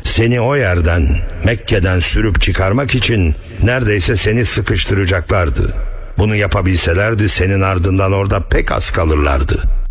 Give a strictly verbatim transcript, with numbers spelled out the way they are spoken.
Seni o yerden, Mekke'den sürüp çıkarmak için neredeyse seni sıkıştıracaklardı. Bunu yapabilselerdi senin ardından orada pek az kalırlardı.